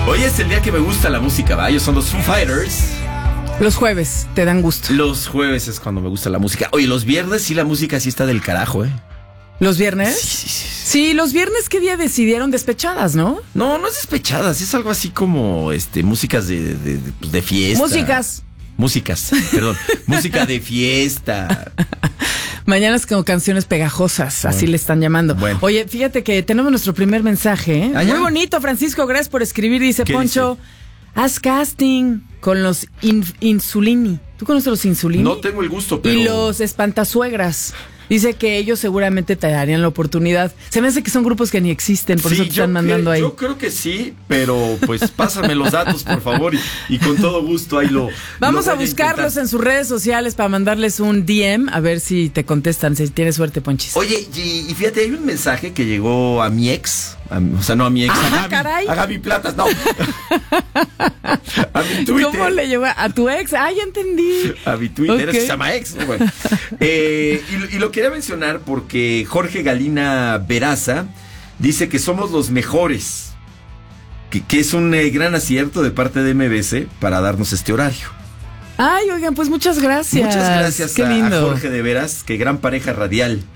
Hoy es el día que me gusta la música, ¿va? Ellos son los Foo Fighters. Los jueves te dan gusto. Los jueves es cuando me gusta la música. Oye, los viernes sí la música sí está del carajo, ¿eh? ¿Los viernes? Sí. Sí, los viernes, ¿qué día decidieron? Despechadas, ¿no? No es despechadas, es algo así como músicas de fiesta. Músicas, perdón. Música de fiesta. Mañanas con canciones pegajosas, así le están llamando. Bueno. Oye, fíjate que tenemos nuestro primer mensaje, ¿eh? Muy bonito, Francisco, gracias por escribir. Dice Poncho, haz casting con los Insulini. ¿Tú conoces los Insulini? No tengo el gusto, pero... Y los Espantasuegras. Dice que ellos seguramente te darían la oportunidad. Se me hace que son grupos que ni existen, por eso te están mandando ahí. Yo creo que sí, pero pues pásame los datos, por favor, y con todo gusto ahí lo... Vamos a buscarlos en sus redes sociales para mandarles un DM, a ver si te contestan, si tienes suerte, Ponchis. Oye, y fíjate, hay un mensaje que llegó a mi ex, o sea, no a mi ex, caray. A Gaby Platas, no. A mi Twitter. ¿Cómo le llegó a tu ex? Ah, ya entendí. A mi Twitter, Okay. se llama ex. Bueno. Y lo quería mencionar porque Jorge Galina Veraza dice que somos los mejores, que es un gran acierto de parte de MBC para darnos este horario. Ay, oigan, pues muchas gracias. Muchas gracias Qué lindo. a Jorge, de veras, que gran pareja radial.